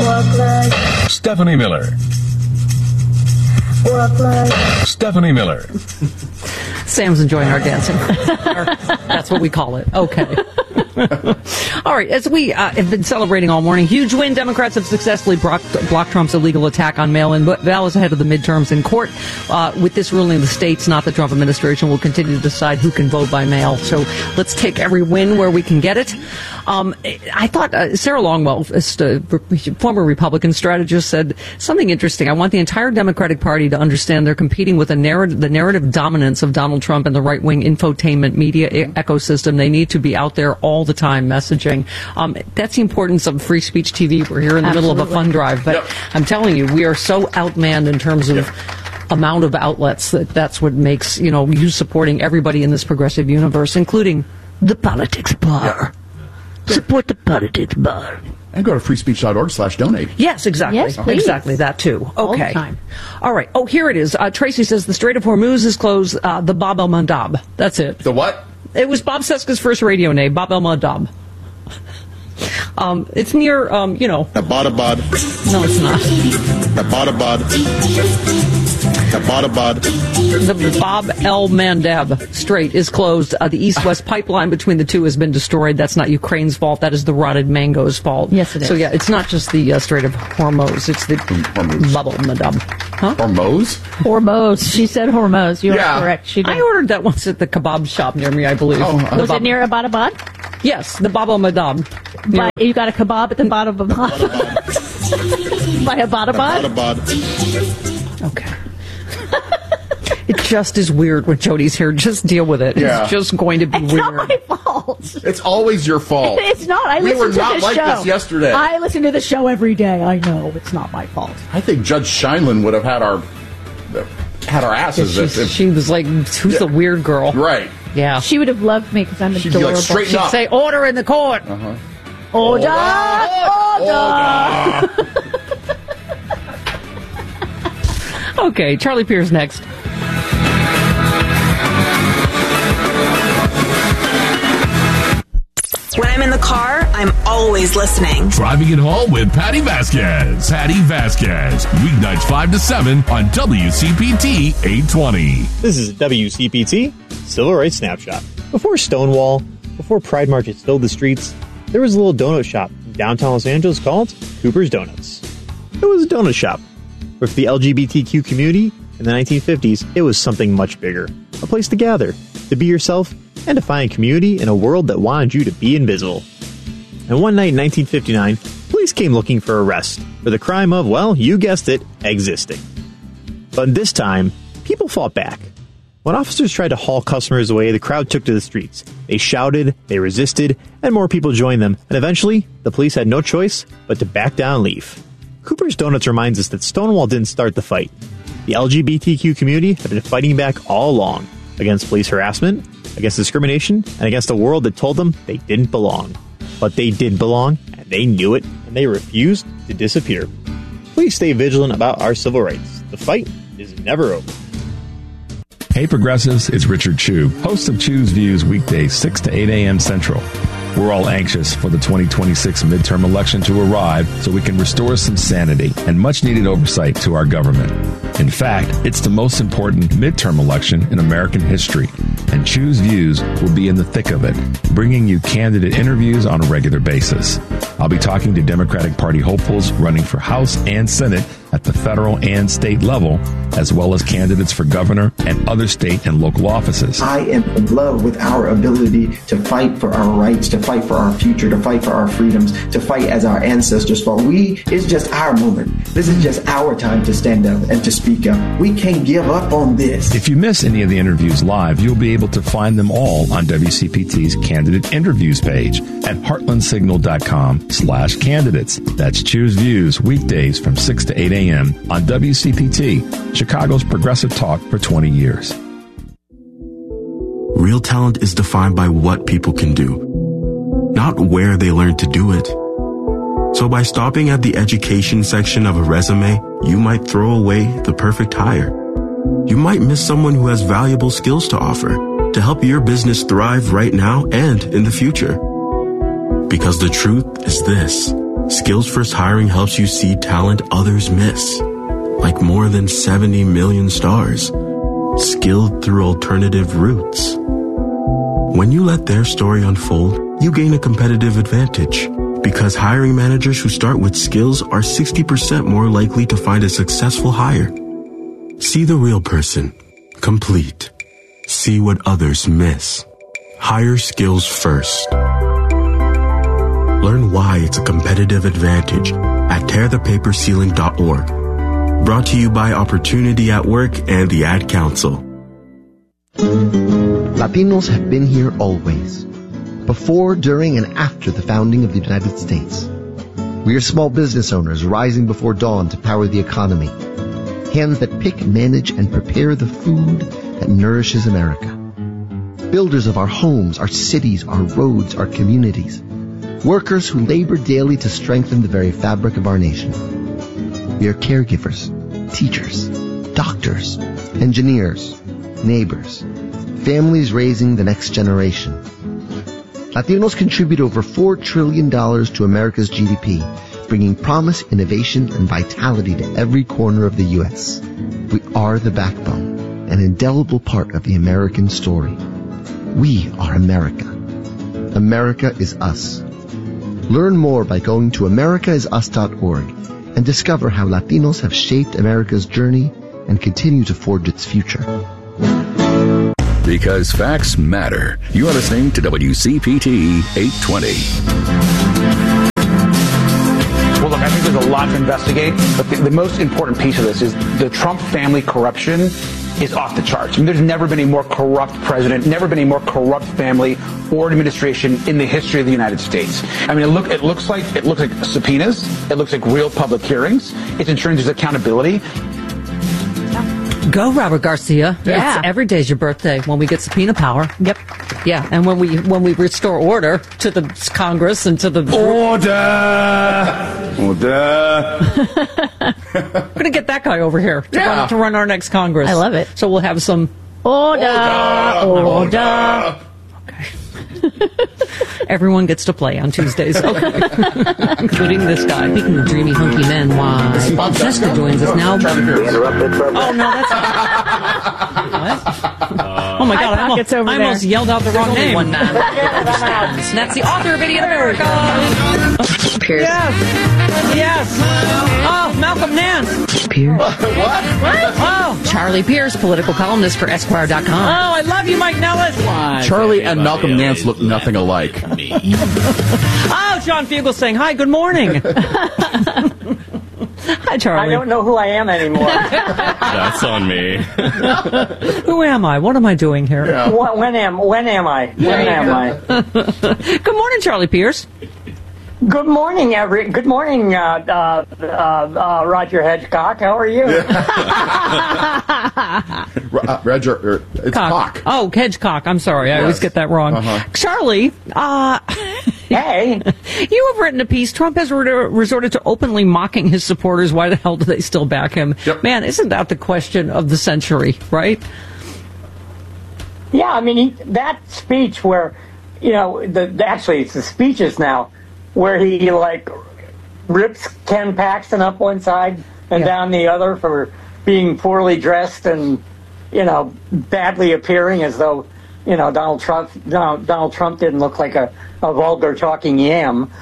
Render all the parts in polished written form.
Stephanie Miller. Stephanie Miller. Sam's enjoying our dancing. That's what we call it. Okay. All right. As we have been celebrating all morning, huge win. Democrats have successfully blocked Trump's illegal attack on mail-in ballots ahead of the midterms in court. With this ruling, the states, not the Trump administration, will continue to decide who can vote by mail. So let's take every win where we can get it. I thought Sarah Longwell, former Republican strategist, said something interesting. I want the entire Democratic Party to understand they're competing with the narrative dominance of Donald Trump and the right-wing infotainment media ecosystem. They need to be out there all the time messaging. That's the importance of free speech TV. We're here in the middle of a fund drive, but I'm telling you, we are so outmanned in terms of amount of outlets that's what makes, you supporting everybody in this progressive universe, including the politics bar. Support the politics bar. And go to freespeech.org/donate. Yes, exactly. Yes, please. Exactly, that too. Okay. All the time. All right. Oh, here it is. Tracy says the Strait of Hormuz is closed. The Bab el-Mandab. That's it. The what? It was Bob Seska's first radio name, Bab el-Mandab. It's near, Abbottabad. No, it's not. Abbottabad. The Bab el-Mandab Strait is closed. The east-west pipeline between the two has been destroyed. That's not Ukraine's fault. That is the rotted mango's fault. Yes, it is. So, yeah, it's not just the Strait of Hormuz. It's the Bab el-Mandab. Huh? Hormuz. She said Hormuz. You are correct. She did. I ordered that once at the kebab shop near me, I believe. Was it near Abbottabad? Yes, the Bab el-Mandab. But you got a kebab at the bottom of Abbottabad? By Abbottabad? Okay. It just is weird when Jody's here. Just deal with it. Yeah. It's just going to be It's weird. not my fault. It's always your fault. It's not. We were not like this yesterday. I listen to the show every day. I know. It's not my fault. I think Judge Scheinlin would have had our asses. She was like, who's the weird girl? Right. Yeah. She would have loved me because I'm She'd be adorable. like, straighten up. Say, order in the court. Uh-huh. Order! Okay, Charlie Pierce next. When I'm in the car, I'm always listening. Driving it home with Patty Vasquez. Patty Vasquez. Weeknights 5 to 7 on WCPT 820. This is WCPT Civil Rights Snapshot. Before Stonewall, before Pride marches filled the streets, there was a little donut shop in downtown Los Angeles called Cooper's Donuts. It was a donut shop, but for the LGBTQ community in the 1950s, it was something much bigger. A place to gather, to be yourself, and to find community in a world that wanted you to be invisible. And one night in 1959, police came looking for a arrest for the crime of, well, you guessed it, existing. But this time, people fought back. When officers tried to haul customers away, the crowd took to the streets. They shouted, they resisted, and more people joined them. And eventually, the police had no choice but to back down and leave. Cooper's Donuts reminds us that Stonewall didn't start the fight. The LGBTQ community have been fighting back all along against police harassment, against discrimination, and against a world that told them they didn't belong. But they did belong, and they knew it, and they refused to disappear. Please stay vigilant about our civil rights. The fight is never over. Hey Progressives, it's Richard Chu, host of Chu's Views weekdays 6 to 8 a.m. Central. We're all anxious for the 2026 midterm election to arrive so we can restore some sanity and much-needed oversight to our government. In fact, it's the most important midterm election in American history, and Chu's Views will be in the thick of it, bringing you candidate interviews on a regular basis. I'll be talking to Democratic Party hopefuls running for House and Senate at the federal and state level, as well as candidates for governor and other state and local offices. I am in love with our ability to fight for our rights, to fight for our future, to fight for our freedoms, to fight as our ancestors fought. It's just our moment. This is just our time to stand up and to speak up. We can't give up on this. If you miss any of the interviews live, you'll be able to find them all on WCPT's candidate interviews page at heartlandsignal.com/candidates. That's Choose Views weekdays from 6 to 8 a.m. on WCPT, Chicago's progressive talk for 20 years. Real talent is defined by what people can do, not where they learn to do it. So by stopping at the education section of a resume, you might throw away the perfect hire. You might miss someone who has valuable skills to offer to help your business thrive right now and in the future. Because the truth is this: Skills First Hiring helps you see talent others miss, like more than 70 million stars, skilled through alternative routes. When you let their story unfold, you gain a competitive advantage, because hiring managers who start with skills are 60% more likely to find a successful hire. See the real person, complete. See what others miss. Hire skills first. Learn why it's a competitive advantage at tearthepaperceiling.org. Brought to you by Opportunity at Work and the Ad Council. Latinos have been here always. Before, during, and after the founding of the United States. We are small business owners rising before dawn to power the economy. Hands that pick, manage, and prepare the food that nourishes America. Builders of our homes, our cities, our roads, our communities. Workers who labor daily to strengthen the very fabric of our nation. We are caregivers, teachers, doctors, engineers, neighbors, families raising the next generation. Latinos contribute over $4 trillion to America's GDP, bringing promise, innovation, and vitality to every corner of the U.S. We are the backbone, an indelible part of the American story. We are America. America is us. Learn more by going to americaisus.org and discover how Latinos have shaped America's journey and continue to forge its future. Because facts matter. You are listening to WCPT 820. Well, look, I think there's a lot to investigate, but the most important piece of this is the Trump family corruption is off the charts. I mean, there's never been a more corrupt president, never been a more corrupt family or administration in the history of the United States. I mean, it looks like subpoenas. It looks like real public hearings. It's ensuring there's accountability. Go, Robert Garcia. Yeah. Every day's your birthday when we get subpoena power. Yep. Yeah, and when we restore order to the Congress and to the Order. We're going to get that guy over here to run our next Congress. I love it. So we'll have some Order. Okay. Everyone gets to play on Tuesdays, including this guy. Speaking of dreamy, hunky men, why? Bob Fester joins us now. Oh, no, that's what? Oh, my God, I almost yelled out the wrong name. One man. And that's the author of Idiot America. Pierce. Yes. Oh, Malcolm Nance. Pierce. What? Oh, Charlie Pierce, political columnist for Esquire.com. Oh, I love you, Mike Nellis. Charlie and Malcolm Nance look nothing alike. Oh, John Fugel saying, hi, good morning. Hi, Charlie. I don't know who I am anymore. That's on me. Who am I? What am I doing here? Yeah. When am I? Good morning, Charlie Pierce. Good morning, Roger Hedgecock. How are you? Roger, it's Cock. Oh, Hedgecock. I'm sorry. Yes. I always get that wrong. Charlie, hey. You have written a piece. Trump has resorted to openly mocking his supporters. Why the hell do they still back him? Yep. Man, isn't that the question of the century, right? Yeah, I mean, that speech where, actually it's the speeches now, where he, rips Ken Paxton up one side and down the other for being poorly dressed and, badly appearing as though, Donald Trump didn't look like a vulgar talking yam.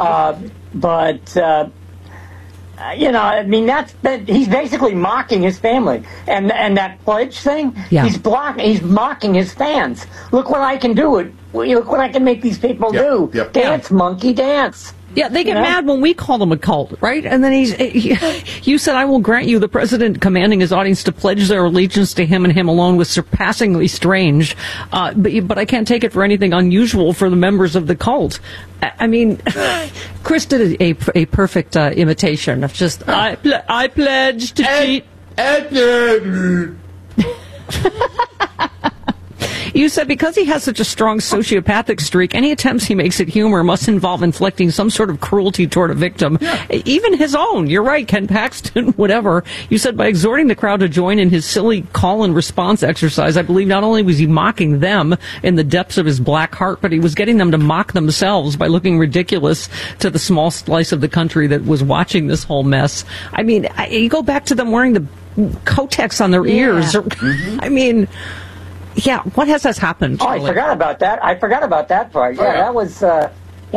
He's basically mocking his family. And that pledge thing, he's mocking his fans. Look what I can do. Look what I can make these people do. Yep. Dance, monkey, dance. Yeah, they get mad when we call them a cult, right? And then you said, I will grant you the president commanding his audience to pledge their allegiance to him and him alone was surpassingly strange. But I can't take it for anything unusual for the members of the cult. I mean, Chris did a perfect imitation of just, I pledge to cheat. You said because he has such a strong sociopathic streak, any attempts he makes at humor must involve inflicting some sort of cruelty toward a victim, even his own. You're right, Ken Paxton, whatever. You said by exhorting the crowd to join in his silly call and response exercise, I believe not only was he mocking them in the depths of his black heart, but he was getting them to mock themselves by looking ridiculous to the small slice of the country that was watching this whole mess. I mean, you go back to them wearing the Kotex on their ears. I mean, what has happened? Oh, I forgot about that. part. Yeah, that was a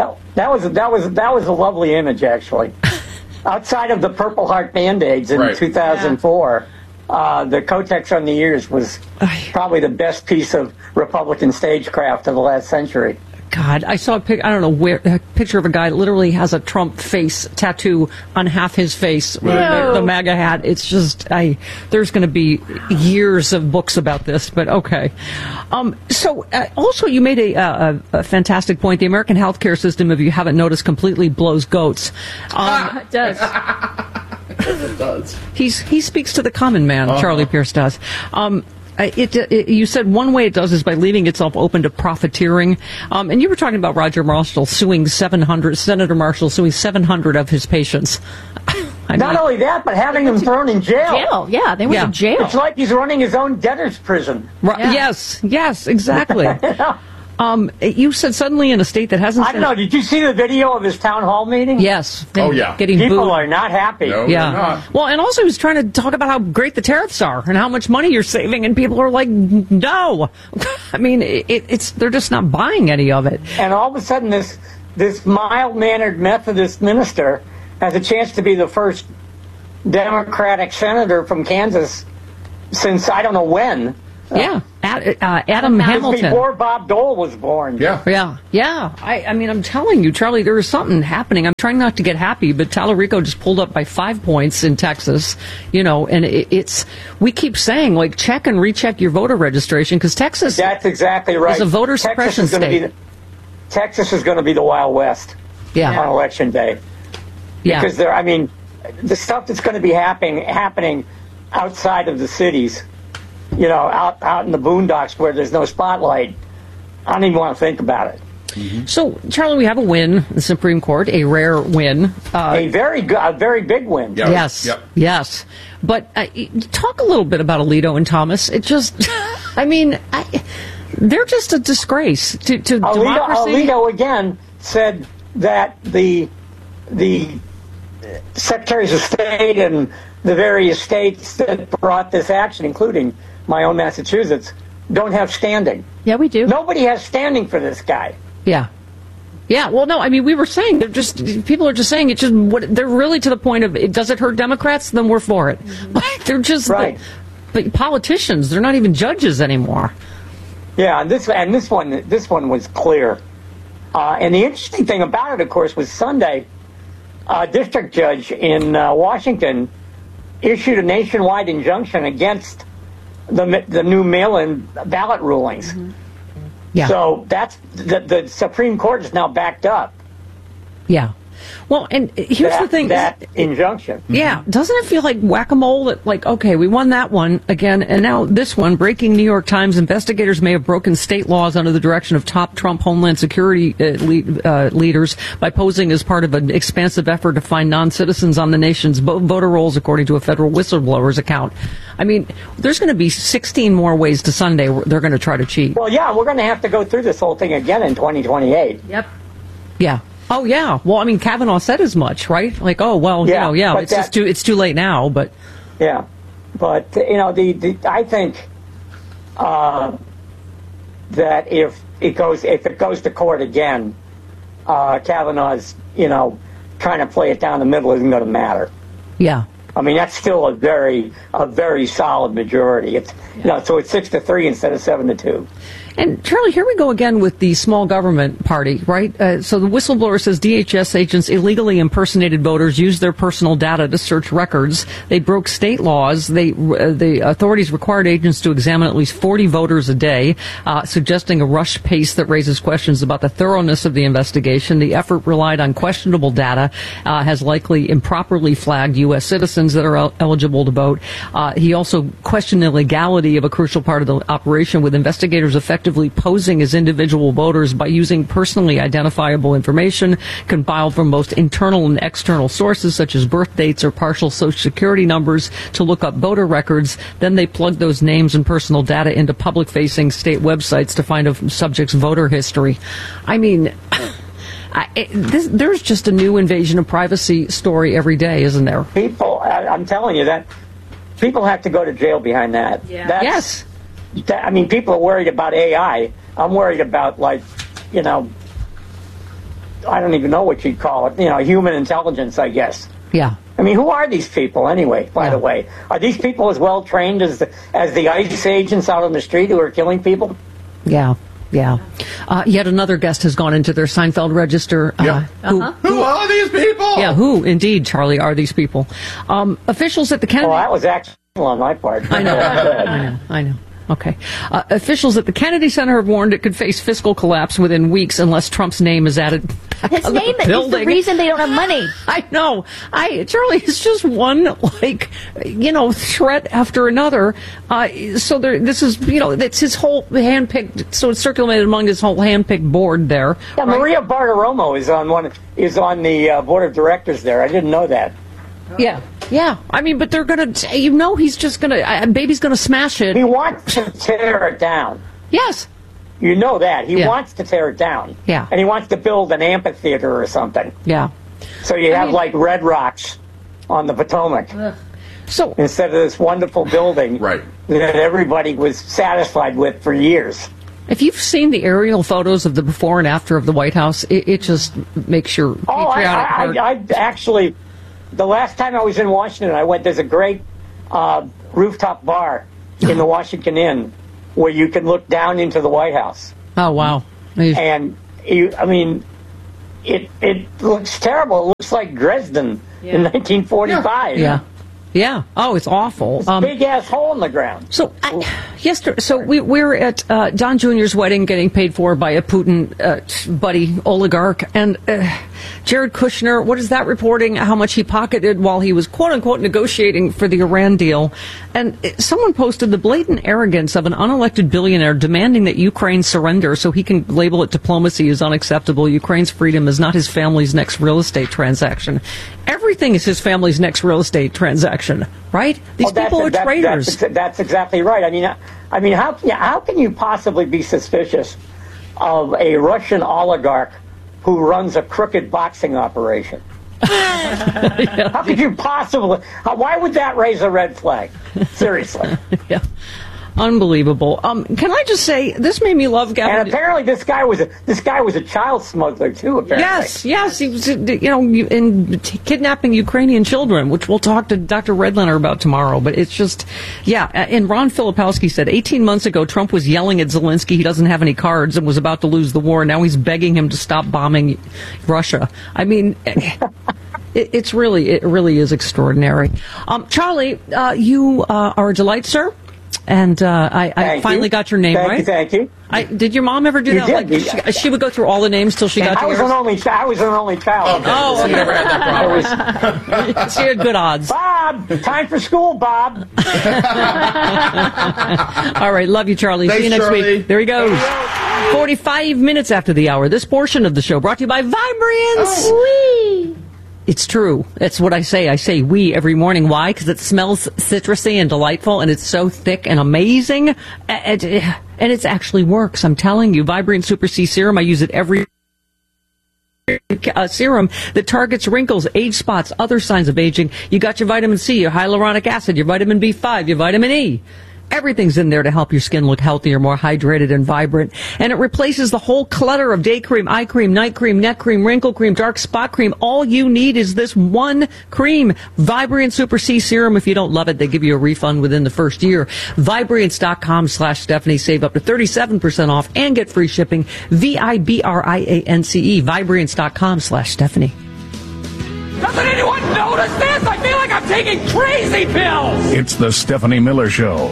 lovely image, actually. Outside of the Purple Heart Band-Aids in 2004, the Kotex on the ears was probably the best piece of Republican stagecraft of the last century. God, I saw a picture of a guy that literally has a Trump face tattoo on half his face with the MAGA hat. It's just, there's going to be years of books about this, but okay. Also, you made a fantastic point. The American healthcare system, if you haven't noticed, completely blows goats. It does. It does. He speaks to the common man, Charlie Pierce does. You said one way it does is by leaving itself open to profiteering. And you were talking about Senator Marshall suing 700 of his patients. Not only that, but having him thrown in jail. Yeah, they went to jail. It's like he's running his own debtor's prison. Yes, exactly. You said suddenly in a state that hasn't... I don't know, did you see the video of his town hall meeting? Yes. Getting People booed. Are not happy. No, they're not. Well, and also he was trying to talk about how great the tariffs are and how much money you're saving, and people are like, no. I mean, they're just not buying any of it. And all of a sudden, this mild-mannered Methodist minister has a chance to be the first Democratic senator from Kansas since I don't know when. Adam Hamilton. Before Bob Dole was born. Yeah. I mean, I'm telling you, Charlie, there is something happening. I'm trying not to get happy, but Tallarico just pulled up by 5 points in Texas, and we keep saying, like, check and recheck your voter registration, because Texas... That's exactly right. ...is a voter suppression state. Texas is going to be the Wild West on Election Day. Because the stuff that's going to be happening outside of the cities... out in the boondocks where there's no spotlight, I don't even want to think about it. Mm-hmm. So, Charlie, we have a win in the Supreme Court, a rare win. A very big win. Yes. But talk a little bit about Alito and Thomas. It just, they're just a disgrace to democracy. Alito, again, said that the secretaries of state and the various states that brought this action, including my own Massachusetts, don't have standing. Yeah, we do. Nobody has standing for this guy. Yeah. Well, no, we were saying people are just saying it's just they're really to the point of, does it hurt Democrats? Then we're for it. Mm-hmm. They're just but politicians. They're not even judges anymore. Yeah, and this one was clear. And the interesting thing about it, of course, was Sunday, a district judge in Washington issued a nationwide injunction against the new mail-in ballot rulings. Mm-hmm. Yeah. So that's the Supreme Court is now backed up. Yeah. Well, and here's the thing. That injunction. Yeah. Doesn't it feel like whack-a-mole that, like, okay, we won that one again, and now this one, breaking New York Times, investigators may have broken state laws under the direction of top Trump Homeland Security leaders by posing as part of an expansive effort to find non-citizens on the nation's voter rolls, according to a federal whistleblower's account. There's going to be 16 more ways to Sunday they're going to try to cheat. Well, yeah, we're going to have to go through this whole thing again in 2028. Yep. Yeah. Oh, yeah. Well, Kavanaugh said as much, right? Like, oh, well, it's too late now, but... Yeah. But, I think that if it goes to court again, Kavanaugh's, trying to play it down the middle isn't going to matter. Yeah. That's still a very solid majority. It's so it's 6-3 instead of 7-2. And Charlie, here we go again with the small government party, right? So the whistleblower says DHS agents illegally impersonated voters, used their personal data to search records. They broke state laws. The authorities required agents to examine at least 40 voters a day, suggesting a rush pace that raises questions about the thoroughness of the investigation. The effort relied on questionable data, has likely improperly flagged U.S. citizens that are eligible to vote. He also questioned the legality of a crucial part of the operation, with investigators effectively effectively posing as individual voters by using personally identifiable information compiled from both internal and external sources, such as birth dates or partial Social Security numbers, to look up voter records. Then they plug those names and personal data into public-facing state websites to find a subject's voter history. I mean, there's just a new invasion of privacy story every day, isn't there? People, I'm telling you that people have to go to jail behind that. Yeah. Yes. I mean, people are worried about AI. I'm worried about, like, I don't even know what you'd call it. Human intelligence, I guess. Yeah. I mean, who are these people anyway, by the way? Are these people as well trained as the ICE agents out on the street who are killing people? Yeah. Yeah. Yet another guest has gone into their Seinfeld register. Who are these people? Yeah, who indeed, Charlie, are these people? Officials at the Kennedy... Well, that was excellent on my part. I know. Okay. Officials at the Kennedy Center have warned it could face fiscal collapse within weeks unless Trump's name is added back His on name the is building. the reason they don't have money. I know. Charlie, it's just one, threat after another. So this is, it's his whole handpicked, so it's circulated among his whole handpicked board there. Yeah, right? Maria Bartiromo is on the board of directors there. I didn't know that. Yeah. I mean, but they're going to, he's just going to, baby's going to smash it. He wants to tear it down. Yes. You know that. He wants to tear it down. Yeah. And he wants to build an amphitheater or something. Yeah. So you have like Red Rocks on the Potomac. So instead of this wonderful building that everybody was satisfied with for years. If you've seen the aerial photos of the before and after of the White House, it just makes your patriotic heart. I actually... The last time I was in Washington, I went, there's a great rooftop bar in the Washington Inn where you can look down into the White House. Oh, wow. And, it looks terrible. It looks like Dresden in 1945. Yeah. Oh, it's awful. Big-ass hole in the ground. So, yesterday, we're at Don Jr.'s wedding getting paid for by a Putin buddy oligarch. And Jared Kushner, what is that reporting? How much he pocketed while he was, quote-unquote, negotiating for the Iran deal. And someone posted the blatant arrogance of an unelected billionaire demanding that Ukraine surrender so he can label it diplomacy is unacceptable. Ukraine's freedom is not his family's next real estate transaction. Everything is his family's next real estate transaction, right? These people are traitors. That's exactly right. I mean, how can you possibly be suspicious of a Russian oligarch who runs a crooked boxing operation? How could you possibly? Why would that raise a red flag? Seriously. Yeah. Unbelievable. Can I just say this made me love Gavin? And apparently, this guy was a child smuggler too. Apparently, yes, he was, in kidnapping Ukrainian children, which we'll talk to Dr. Redlener about tomorrow. But it's just, And Ron Filipowski said 18 months ago, Trump was yelling at Zelensky he doesn't have any cards and was about to lose the war. Now he's begging him to stop bombing Russia. I mean. It really is extraordinary. Charlie, you are a delight, sir. And I finally got your name right. Thank you. Did your mom ever do that? Did. She would go through all the names till she got to yours? I was an only child. Okay. Oh, so you never had that problem. She had good odds. Bob, time for school, Bob. All right, love you, Charlie. Thanks, see you next Charlie. week. There he goes. 45 minutes after the hour. This portion of the show brought to you by Vibrance. Whee! It's true. That's what I say. I say we every morning. Why? Because it smells citrusy and delightful, and it's so thick and amazing. And it actually works. I'm telling you. Vibrant Super C Serum. I use it every serum that targets wrinkles, age spots, other signs of aging. You got your vitamin C, your hyaluronic acid, your vitamin B5, your vitamin E. Everything's in there to help your skin look healthier, more hydrated, and vibrant. And it replaces the whole clutter of day cream, eye cream, night cream, neck cream, wrinkle cream, dark spot cream. All you need is this one cream. Vibrant Super C Serum. If you don't love it, they give you a refund within the first year. Vibrance.com/Stephanie. Save up to 37% off and get free shipping. VIBRIANCE. Vibrance.com/Stephanie. Doesn't anyone notice this? I feel like I'm taking crazy pills. It's the Stephanie Miller Show.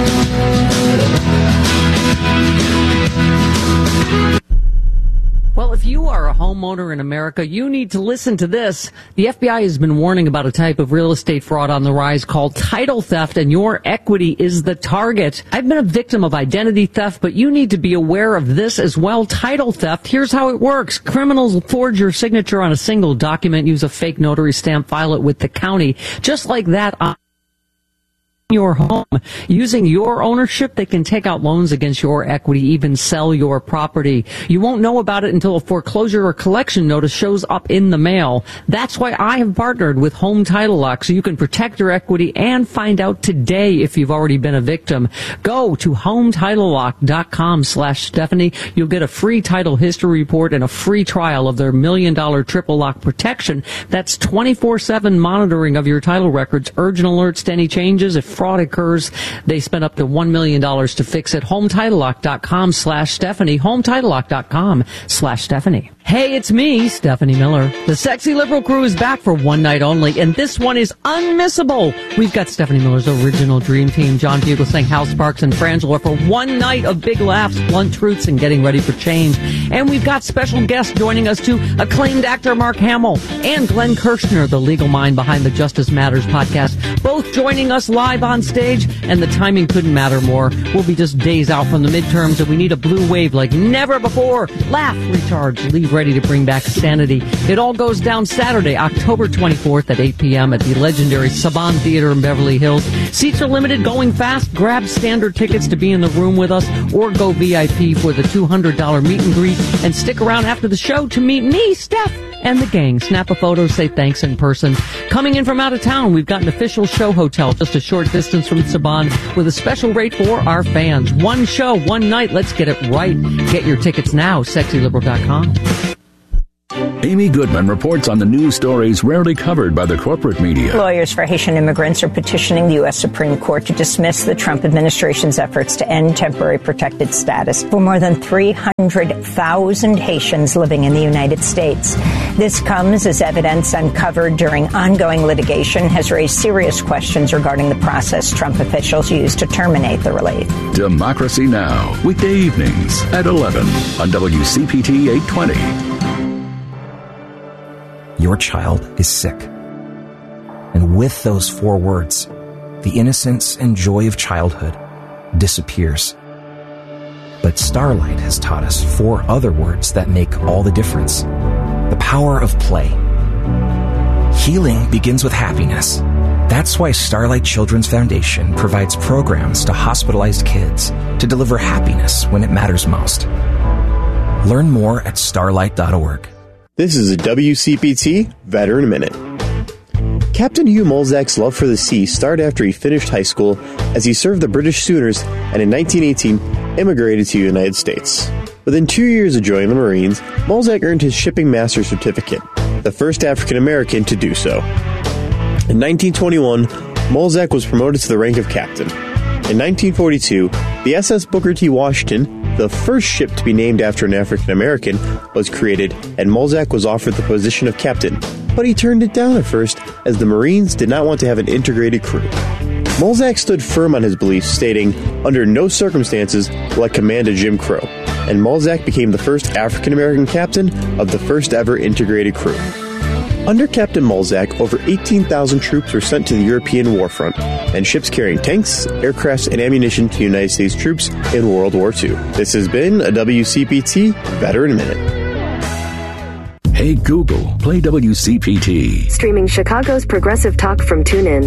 Well, Well, if you are a homeowner in America, you need to listen to this. The FBI has been warning about a type of real estate fraud on the rise called title theft, and your equity is the target. I've been a victim of identity theft, but you need to be aware of this as well. Title theft. Here's how it works. Criminals forge your signature on a single document, use a fake notary stamp, file it with the county. Just like that, on your home. Using your ownership, they can take out loans against your equity, even sell your property. You won't know about it until a foreclosure or collection notice shows up in the mail. That's why I have partnered with Home Title Lock, so you can protect your equity and find out today if you've already been a victim. Go to HometitleLock.com/Stephanie. You'll get a free title history report and a free trial of their $1 million triple lock protection. That's 24/7 monitoring of your title records, urgent alerts to any changes. If fraud occurs, they spend up to $1 million to fix it. HometitleLock.com/Stephanie. HometitleLock.com/Stephanie. Hey, it's me, Stephanie Miller. The Sexy Liberal crew is back for one night only, and this one is unmissable. We've got Stephanie Miller's original dream team, John Fugelsang, Hal Sparks, and Frangela for one night of big laughs, blunt truths, and getting ready for change. And we've got special guests joining us too, acclaimed actor Mark Hamill and Glenn Kirshner, the legal mind behind the Justice Matters podcast, both joining us live on stage, and the timing couldn't matter more. We'll be just days out from the midterms, and we need a blue wave like never before. Laugh, recharge, leave ready to bring back sanity. It all goes down Saturday, October 24th at 8 p.m. at the legendary Saban Theater in Beverly Hills. Seats are limited, going fast. Grab standard tickets to be in the room with us, or go VIP for the $200 meet and greet, and stick around after the show to meet me, Steph, and the gang. Snap a photo, say thanks in person. Coming in from out of town, we've got an official show hotel just a short distance from Saban with a special rate for our fans. One show, one night. Let's get it right. Get your tickets now, sexyliberal.com. Amy Goodman reports on the news stories rarely covered by the corporate media. Lawyers for Haitian immigrants are petitioning the U.S. Supreme Court to dismiss the Trump administration's efforts to end temporary protected status for more than 300,000 Haitians living in the United States. This comes as evidence uncovered during ongoing litigation has raised serious questions regarding the process Trump officials used to terminate the relief. Democracy Now! Weekday evenings at 11 on WCPT 820. Your child is sick. And with those 4 words, the innocence and joy of childhood disappears. But Starlight has taught us 4 other words that make all the difference. The power of play. Healing begins with happiness. That's why Starlight Children's Foundation provides programs to hospitalized kids to deliver happiness when it matters most. Learn more at starlight.org. This is a WCPT Veteran Minute. Captain Hugh Mulzack's love for the sea started after he finished high school as he served the British Sooners and in 1918 immigrated to the United States. Within 2 years of joining the Marines, Mulzack earned his Shipping Master Certificate, the first African American to do so. In 1921, Mulzack was promoted to the rank of captain. In 1942, the SS Booker T. Washington, the first ship to be named after an African American, was created, and Mulzack was offered the position of captain, but he turned it down at first as the Marines did not want to have an integrated crew. Mulzack stood firm on his beliefs, stating, "Under no circumstances will I command a Jim Crow," and Mulzack became the first African American captain of the first ever integrated crew. Under Captain Mulzack, over 18,000 troops were sent to the European war front, and ships carrying tanks, aircrafts, and ammunition to United States troops in World War II. This has been a WCPT Veteran Minute. Hey Google, play WCPT. Streaming Chicago's progressive talk from TuneIn.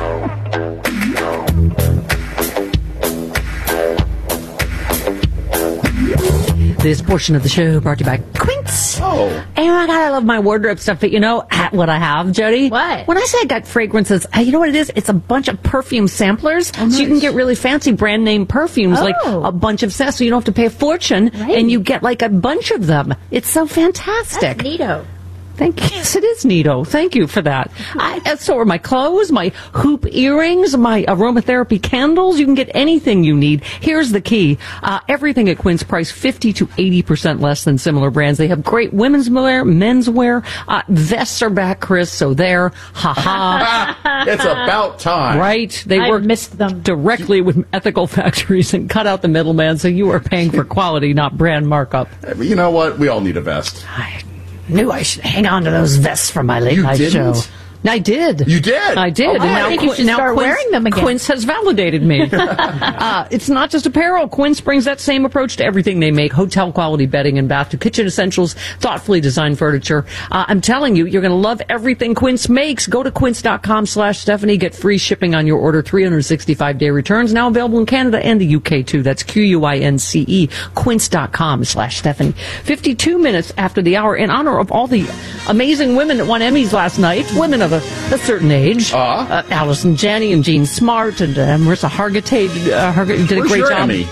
This portion of the show brought to you by Quince. Oh. And my God, I love my wardrobe stuff. But you know what I have, Jody? What? When I say I got fragrances, you know what it is? It's a bunch of perfume samplers. Oh, nice. So you can get really fancy brand name perfumes, like a bunch of scents, so you don't have to pay a fortune. Right. And you get like a bunch of them. It's so fantastic. That's neato. Thank you. Yes, it is neato. Thank you for that. So are my clothes, my hoop earrings, my aromatherapy candles. You can get anything you need. Here's the key. Everything at Quince priced 50 to 80% less than similar brands. They have great women's wear, men's wear. Vests are back, Chris, so there. Ha-ha. It's about time. Right? They work missed them directly with ethical factories and cut out the middleman, so you are paying for quality, not brand markup. You know what? We all need a vest. Knew I should hang on to those vests from my late night show. I did. You did? I did. Oh, I think you should start wearing them again. Quince has validated me. It's not just apparel. Quince brings that same approach to everything they make. Hotel quality bedding and bath to kitchen essentials, thoughtfully designed furniture. I'm telling you, you're going to love everything Quince makes. Go to quince.com/Stephanie. Get free shipping on your order. 365-day returns. Now available in Canada and the UK too. That's QUINCE. Quince.com/Stephanie. 52 minutes after the hour, in honor of all the amazing women that won Emmys last night. Women of a certain age. Allison Janney and Jean Smart and Marissa Hargitay did a great job. Emmy?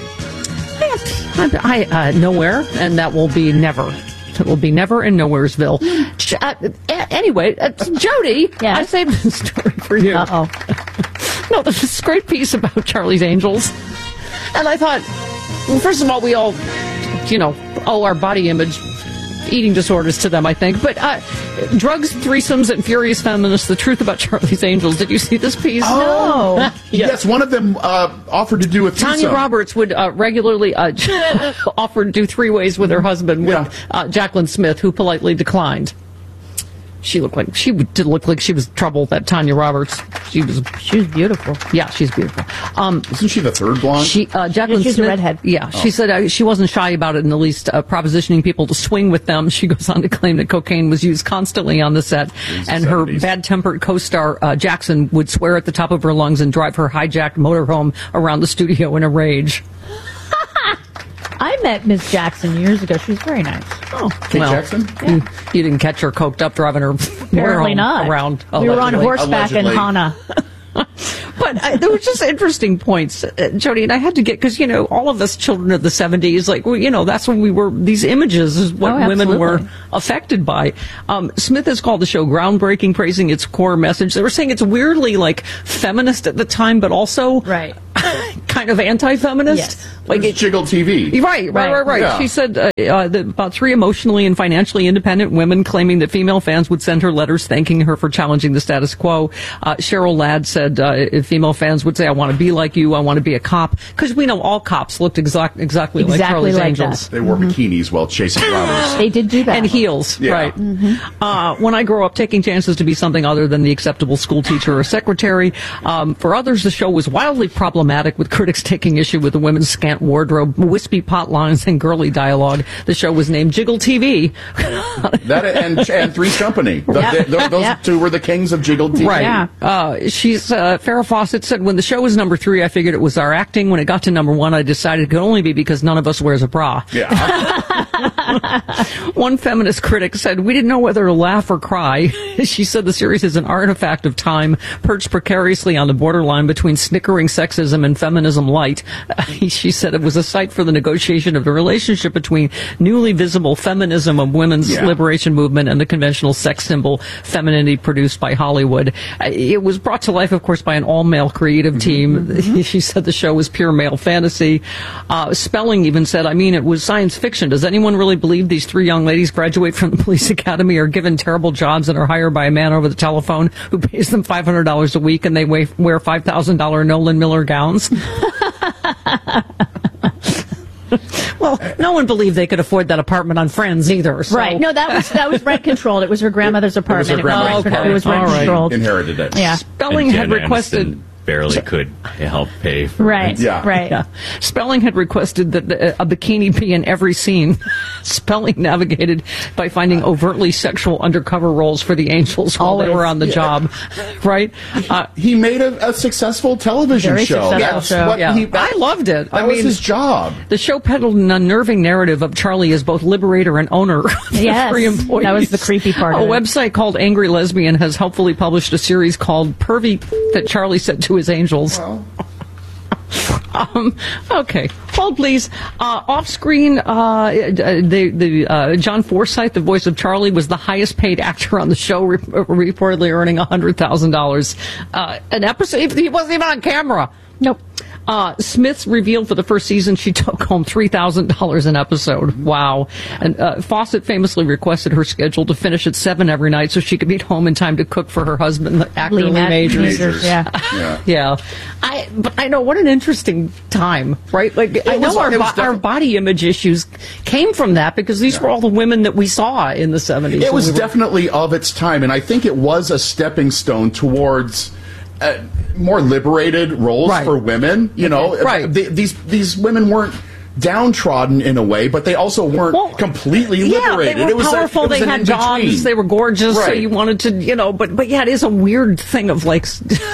I nowhere, and that will be never. It will be never in Nowheresville. Anyway, Jody, yes? I saved this story for you. Uh-oh. No, there's this great piece about Charlie's Angels. And I thought, well, first of all, we all, owe our body image eating disorders to them, I think. But drugs, threesomes, and furious feminists, the truth about Charlie's Angels. Did you see this piece? Oh, no. Yes, one of them offered to do a threesome. Tanya Roberts would regularly offer to do three-ways with her husband, with Jacqueline Smith, who politely declined. She did look like she was trouble, that Tanya Roberts. She was beautiful. Yeah, she's beautiful. Isn't she the third blonde? Jacqueline she's Smith, a redhead. Yeah, she said she wasn't shy about it in the least, propositioning people to swing with them. She goes on to claim that cocaine was used constantly on the set, and her bad-tempered co-star Jackson would swear at the top of her lungs and drive her hijacked motorhome around the studio in a rage. I met Miss Jackson years ago. She was very nice. Oh, Kate Jackson? Yeah. You didn't catch her coked up driving her Apparently not. around. We were on horseback in Hana. But there were just interesting points, Jody, and I had to get, because, all of us children of the 70s, that's when we were, these images is what women were affected by. Smith has called the show groundbreaking, praising its core message. They were saying it's weirdly, feminist at the time, but also kind of anti-feminist. Yes. Like it's Jiggle TV. Right. Yeah. She said about 3 emotionally and financially independent women claiming that female fans would send her letters thanking her for challenging the status quo. Cheryl Ladd said if female fans would say, I want to be like you, I want to be a cop. Because we know all cops looked exactly like Charlie's Angels. They wore bikinis while chasing robbers. They did do that. And heels, right. Mm-hmm. When I grow up, taking chances to be something other than the acceptable school teacher or secretary. For others, the show was wildly problematic, with critics taking issue with the women's scant wardrobe, wispy pot lines, and girly dialogue. The show was named Jiggle TV. That and Three's Company. Those two were the kings of Jiggle TV. Right. Yeah. Farrah Fawcett said, when the show was number 3, I figured it was our acting. When it got to number 1, I decided it could only be because none of us wears a bra. Yeah. One feminist critic said, we didn't know whether to laugh or cry. She said the series is an artifact of time, perched precariously on the borderline between snickering sexism and feminism light. She said it was a site for the negotiation of the relationship between newly visible feminism of women's liberation movement and the conventional sex symbol femininity produced by Hollywood. It was brought to life, of course, by an all-male creative team. Mm-hmm. She said the show was pure male fantasy. Spelling even said, it was science fiction. Does anyone really believe these 3 young ladies graduate from the police academy, are given terrible jobs, and are hired by a man over the telephone who pays them $500 a week, and they wear $5,000 Nolan Miller gowns? Well, no one believed they could afford that apartment on Friends either. So. Right. No, that was rent controlled. It was her grandmother's apartment. It was rent controlled. Inherited it. Yeah. Spelling had requested. Barely could help pay for right. it. Right. Spelling had requested that a bikini be in every scene. Spelling navigated by finding overtly sexual undercover roles for the Angels while they were on the job. Right? He made a successful television show. I loved it. That was his job. The show peddled an unnerving narrative of Charlie as both liberator and owner. Yes. 3 employees. That was the creepy part of it. A website called Angry Lesbian has helpfully published a series called Pervy that Charlie said to his angels. Well. Okay. Hold, please. Off screen, John Forsythe, the voice of Charlie, was the highest paid actor on the show, reportedly earning $100,000 an episode. He wasn't even on camera. Nope. Smith's revealed for the first season she took home $3,000 an episode. Wow. And Fawcett famously requested her schedule to finish at 7 every night so she could be at home in time to cook for her husband, the actor Lee Majors. Yeah. But I know, what an interesting time, right? Like, I know our body image issues came from that because these were all the women that we saw in the 70s. It was definitely of its time, and I think it was a stepping stone towards more liberated roles for women. You know, these women weren't downtrodden in a way, but they also weren't completely liberated. They were powerful. They had jobs. They were gorgeous. So you wanted to, but yeah, it is a weird thing of like,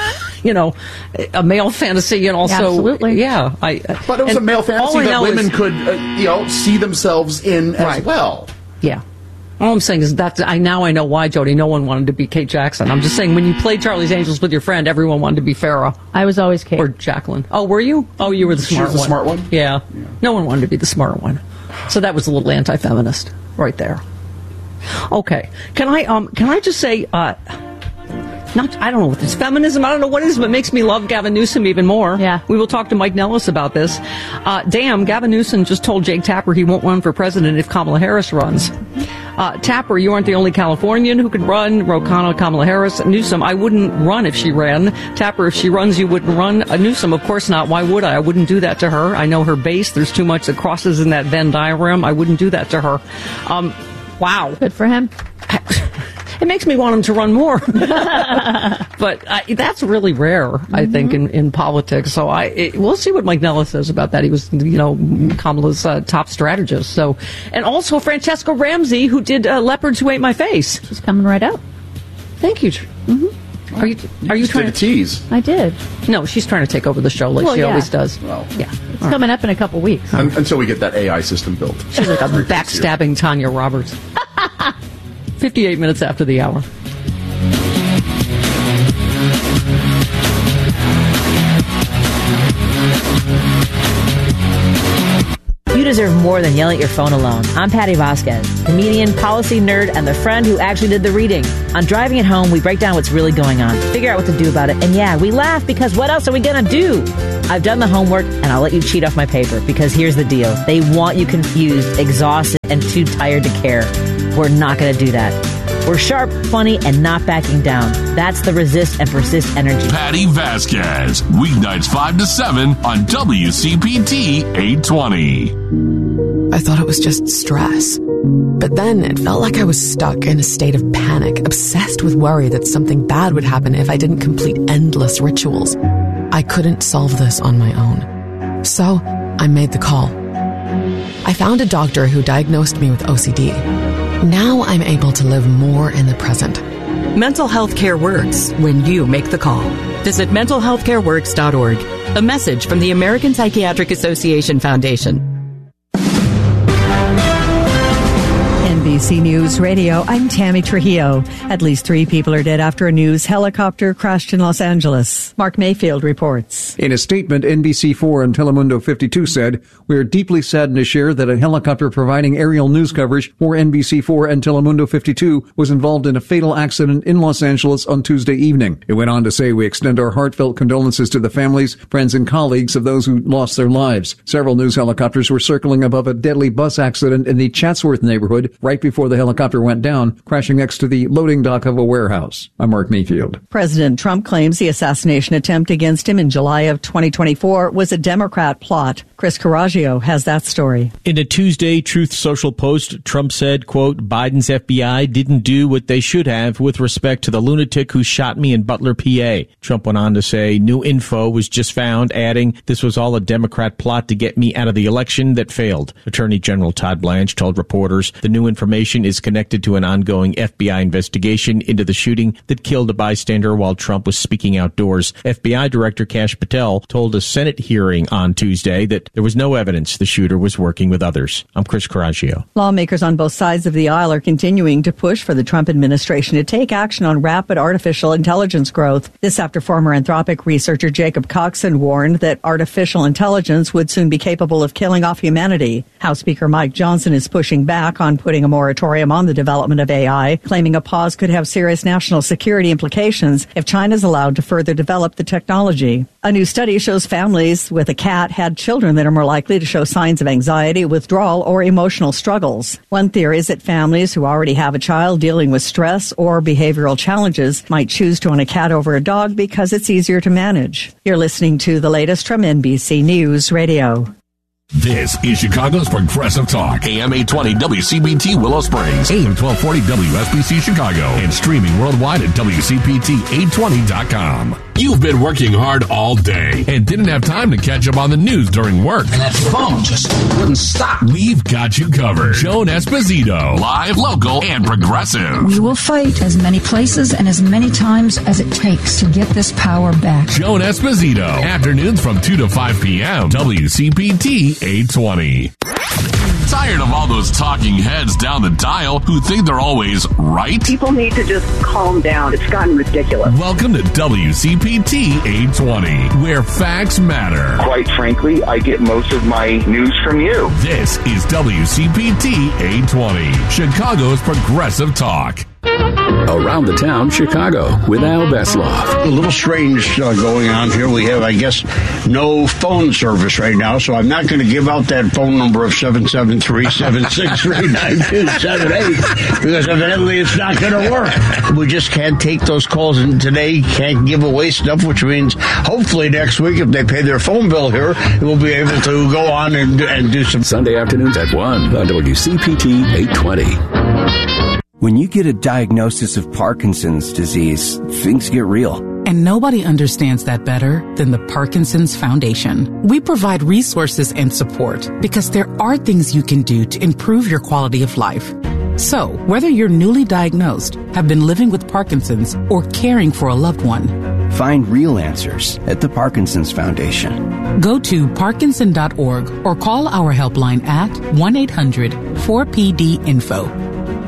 a male fantasy, and also, absolutely, but it was a male fantasy that women could, see themselves in as well. Yeah. All I'm saying is that I know why, Jody. No one wanted to be Kate Jackson. I'm just saying, when you played Charlie's Angels with your friend, everyone wanted to be Farrah. I was always Kate. Or Jacqueline. Oh, were you? Oh, you were the smart one. She was the smart one? Yeah. No one wanted to be the smart one. So that was a little anti-feminist right there. Okay. Can I just say, I don't know if it's feminism, I don't know what it is, but it makes me love Gavin Newsom even more. Yeah. We will talk to Mike Nellis about this. Gavin Newsom just told Jake Tapper he won't run for president if Kamala Harris runs. Tapper, you aren't the only Californian who could run. Ro Khanna, Kamala Harris. Newsom, I wouldn't run if she ran. Tapper, if she runs, you wouldn't run. Newsom, of course not. Why would I? I wouldn't do that to her. I know her base. There's too much that crosses in that Venn diagram. I wouldn't do that to her. Wow. Good for him. It makes me want him to run more. But that's really rare, I think, in politics. So we'll see what Mike Nellis says about that. He was, Kamala's top strategist. So, and also Francesca Ramsey, who did Leopards Who Ate My Face. She's coming right out. Thank you. Mm-hmm. Are you trying to tease? I did. No, she's trying to take over the show like she always does. Well, yeah, it's coming up in a couple weeks. Until we get that AI system built. She's like a backstabbing Tanya Roberts. 58 minutes after the hour. You deserve more than yelling at your phone alone. I'm Patty Vasquez, comedian, policy nerd, and the friend who actually did the reading. On Driving It Home, we break down what's really going on, figure out what to do about it, and yeah, we laugh because what else are we gonna do? I've done the homework, and I'll let you cheat off my paper, because here's the deal. They want you confused, exhausted, and too tired to care. We're not gonna do that. We're sharp, funny, and not backing down. That's the resist and persist energy. Patty Vasquez, weeknights 5 to 7 on WCPT 820. I thought it was just stress. But then it felt like I was stuck in a state of panic, obsessed with worry that something bad would happen if I didn't complete endless rituals. I couldn't solve this on my own. So I made the call. I found a doctor who diagnosed me with OCD. Now I'm able to live more in the present. Mental health care works when you make the call. Visit mentalhealthcareworks.org. A message from the American Psychiatric Association Foundation. NBC News Radio, I'm Tammy Trujillo. At least 3 people are dead after a news helicopter crashed in Los Angeles. Mark Mayfield reports. In a statement, NBC4 and Telemundo 52 said, "We are deeply saddened to share that a helicopter providing aerial news coverage for NBC4 and Telemundo 52 was involved in a fatal accident in Los Angeles on Tuesday evening." It went on to say, "We extend our heartfelt condolences to the families, friends, and colleagues of those who lost their lives." Several news helicopters were circling above a deadly bus accident in the Chatsworth neighborhood right before the helicopter went down, crashing next to the loading dock of a warehouse. I'm Mark Mayfield. President Trump claims the assassination attempt against him in July of 2024 was a Democrat plot. Chris Coraggio has that story. In a Tuesday Truth Social post, Trump said, quote, "Biden's FBI didn't do what they should have with respect to the lunatic who shot me in Butler, PA." Trump went on to say new info was just found, adding, "This was all a Democrat plot to get me out of the election that failed." Attorney General Todd Blanche told reporters the new information information is connected to an ongoing FBI investigation into the shooting that killed a bystander while Trump was speaking outdoors. FBI Director Kash Patel told a Senate hearing on Tuesday that there was no evidence the shooter was working with others. I'm Chris Coraggio. Lawmakers on both sides of the aisle are continuing to push for the Trump administration to take action on rapid artificial intelligence growth. This after former Anthropic researcher Jacob Coxon warned that artificial intelligence would soon be capable of killing off humanity. House Speaker Mike Johnson is pushing back on putting a moratorium on the development of AI, claiming a pause could have serious national security implications if China is allowed to further develop the technology. A new study shows families with a cat had children that are more likely to show signs of anxiety, withdrawal, or emotional struggles. One theory is that families who already have a child dealing with stress or behavioral challenges might choose to own a cat over a dog because it's easier to manage. You're listening to the latest from NBC News Radio. This is Chicago's Progressive Talk. AM 820 WCPT Willow Springs. AM 1240 WSBC Chicago. And streaming worldwide at WCPT820.com. You've been working hard all day and didn't have time to catch up on the news during work. And that phone just wouldn't stop. We've got you covered. Joan Esposito. Live, local, and progressive. We will fight as many places and as many times as it takes to get this power back. Joan Esposito. Afternoons from 2 to 5 p.m. WCPT 820. Tired of all those talking heads down the dial who think they're always right? People need to just calm down. It's gotten ridiculous. Welcome to WCPT 820, where facts matter. Quite frankly, I get most of my news from you. This is WCPT 820, Chicago's Progressive Talk. Around the Town, Chicago, with Al Besloff. A little strange going on here. We have, I guess, no phone service right now, so I'm not going to give out that phone number of 773-763-9278 because evidently it's not going to work. We just can't take those calls, and today can't give away stuff, which means hopefully next week, if they pay their phone bill here, we'll be able to go on and do some. Sunday afternoons at 1 on WCPT 820. When you get a diagnosis of Parkinson's disease, things get real. And nobody understands that better than the Parkinson's Foundation. We provide resources and support because there are things you can do to improve your quality of life. So, whether you're newly diagnosed, have been living with Parkinson's, or caring for a loved one, find real answers at the Parkinson's Foundation. Go to parkinson.org or call our helpline at 1-800-4PD-INFO.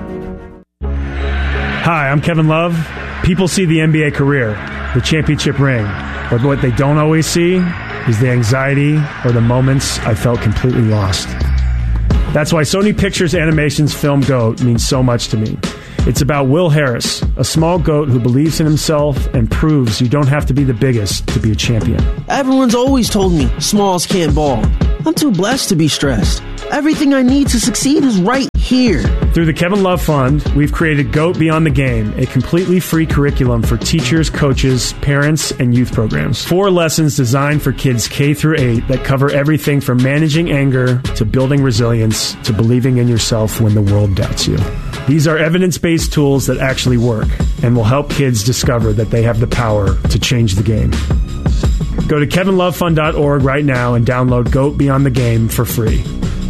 Hi, I'm Kevin Love. People see the NBA career, the championship ring, but what they don't always see is the anxiety or the moments I felt completely lost. That's why Sony Pictures Animation's film GOAT means so much to me. It's about Will Harris, a small goat who believes in himself and proves you don't have to be the biggest to be a champion. Everyone's always told me smalls can't ball. I'm too blessed to be stressed. Everything I need to succeed is right here. Through the Kevin Love Fund, we've created GOAT Beyond the Game, a completely free curriculum for teachers, coaches, parents, and youth programs. 4 lessons designed for kids K through 8 that cover everything from managing anger to building resilience to believing in yourself when the world doubts you. These are evidence-based tools that actually work and will help kids discover that they have the power to change the game. Go to kevinlovefund.org right now and download GOAT Beyond the Game for free.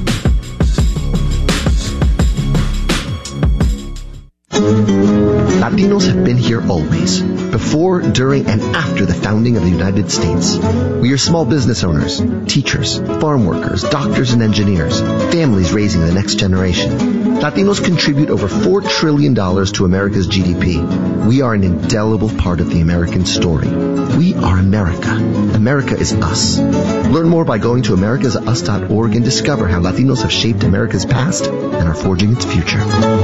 Latinos have been here always, before, during, and after the founding of the United States. We are small business owners, teachers, farm workers, doctors and engineers, families raising the next generation. Latinos contribute over $4 trillion to America's GDP. We are an indelible part of the American story. We are America. America is us. Learn more by going to americasus.org and discover how Latinos have shaped America's past and are forging its future.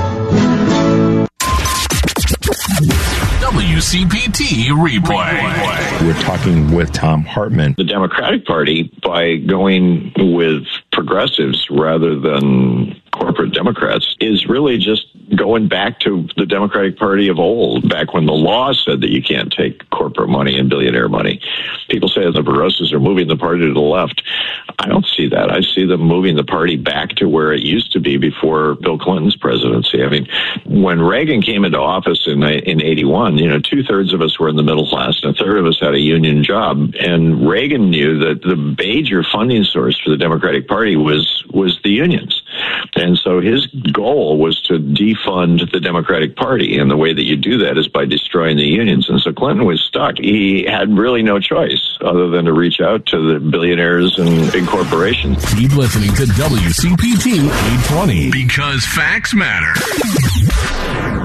WCPT Replay. We're talking with Thom Hartmann. The Democratic Party, by going with progressives rather than corporate Democrats, is really just going back to the Democratic Party of old, back when the law said that you can't take corporate money and billionaire money. People say the progressives are moving the party to the left. I don't see that. I see them moving the party back to where it used to be before Bill Clinton's presidency. I mean, when Reagan came into office in 81, 2/3 of us were in the middle class and 1/3 of us had a union job. And Reagan knew that the major funding source for the Democratic Party was the unions. And so his goal was to defund the Democratic Party. And the way that you do that is by destroying the unions. And so Clinton was stuck. He had really no choice other than to reach out to the billionaires and big corporations. Keep listening to WCPT 820 because facts matter.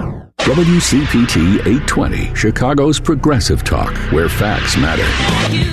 WCPT 820, Chicago's progressive talk, where facts matter.